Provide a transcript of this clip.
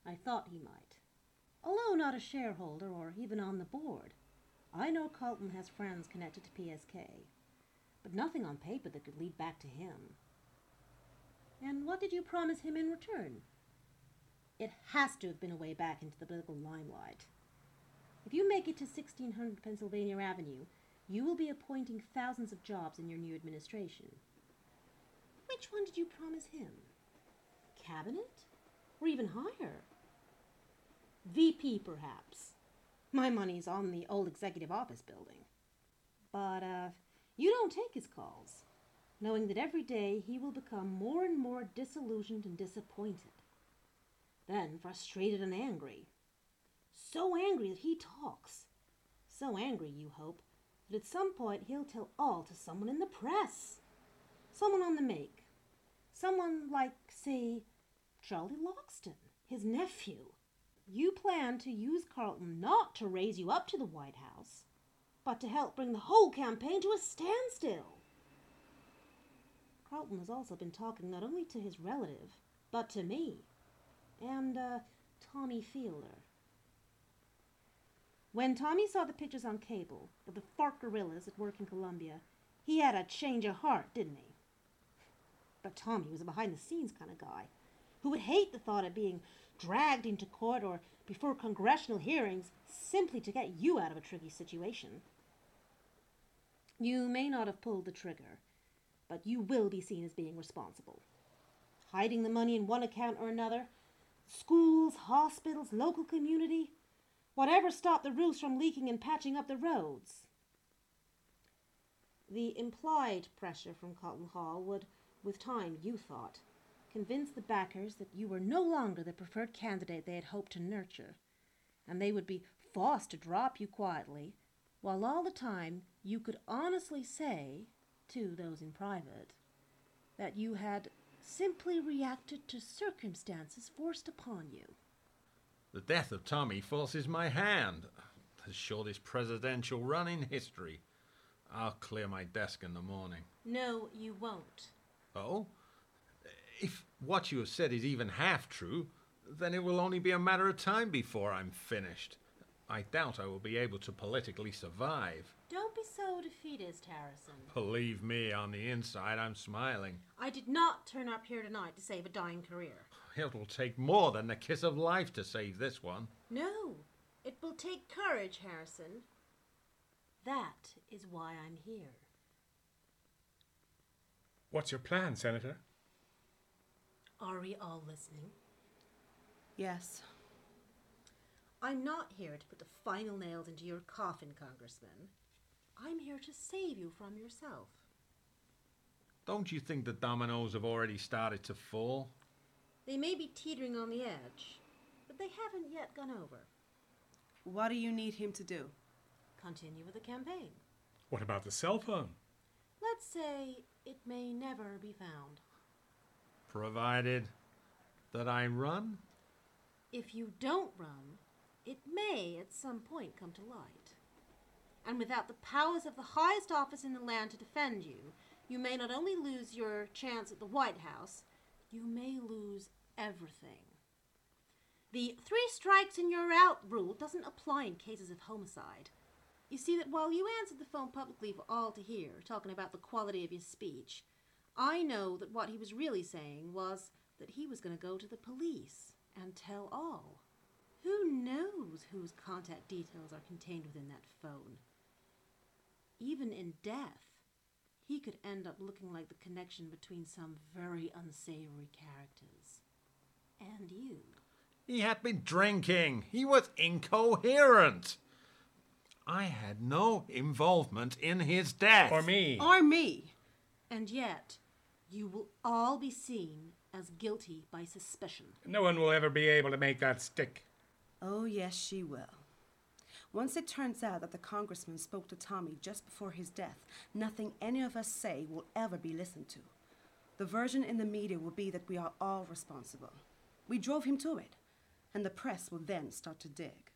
I thought he might. Although not a shareholder or even on the board, I know Carlton has friends connected to PSK, but nothing on paper that could lead back to him. And what did you promise him in return? It has to have been a way back into the political limelight. If you make it to 1600 Pennsylvania Avenue, you will be appointing thousands of jobs in your new administration. Which one did you promise him? Cabinet? Or even higher? VP, perhaps. My money's on the old executive office building. But, you don't take his calls, knowing that every day he will become more and more disillusioned and disappointed. Then frustrated and angry. So angry that he talks. So angry, you hope, that at some point he'll tell all to someone in the press. Someone on the make. Someone like, say, Charlie Loxton, his nephew. You plan to use Carlton not to raise you up to the White House, but to help bring the whole campaign to a standstill. Carlton has also been talking not only to his relative, but to me, and, Tommy Fielder. When Tommy saw the pictures on cable of the FARC guerrillas at work in Colombia, he had a change of heart, didn't he? But Tommy was a behind-the-scenes kind of guy who would hate the thought of being dragged into court or before congressional hearings simply to get you out of a tricky situation. You may not have pulled the trigger, but you will be seen as being responsible. Hiding the money in one account or another, schools, hospitals, local community, whatever stopped the roofs from leaking and patching up the roads. The implied pressure from Carlton Hall would, with time, you thought, convince the backers that you were no longer the preferred candidate they had hoped to nurture, and they would be forced to drop you quietly, while all the time you could honestly say, to those in private, that you had simply reacted to circumstances forced upon you. The death of Tommy forces my hand. The shortest presidential run in history. I'll clear my desk in the morning. No, you won't. Oh? If what you have said is even half true, then it will only be a matter of time before I'm finished. I doubt I will be able to politically survive. Don't be so defeatist, Harrison. Believe me, on the inside, I'm smiling. I did not turn up here tonight to save a dying career. It'll take more than the kiss of life to save this one. No, it will take courage, Harrison. That is why I'm here. What's your plan, Senator? Are we all listening? Yes. I'm not here to put the final nails into your coffin, Congressman. I'm here to save you from yourself. Don't you think the dominoes have already started to fall? They may be teetering on the edge, but they haven't yet gone over. What do you need him to do? Continue with the campaign. What about the cell phone? Let's say it may never be found. Provided that I run? If you don't run, it may at some point come to light. And without the powers of the highest office in the land to defend you, you may not only lose your chance at the White House, you may lose everything. The 3 strikes and you're out rule doesn't apply in cases of homicide. You see that while you answered the phone publicly for all to hear, talking about the quality of your speech, I know that what he was really saying was that he was going to go to the police and tell all. Who knows whose contact details are contained within that phone? Even in death, he could end up looking like the connection between some very unsavory characters. And you. He had been drinking. He was incoherent. I had no involvement in his death. Or me. Or me. And yet, you will all be seen as guilty by suspicion. No one will ever be able to make that stick. Oh, yes, she will. Once it turns out that the congressman spoke to Tommy just before his death, nothing any of us say will ever be listened to. The version in the media will be that we are all responsible. We drove him to it, and the press will then start to dig.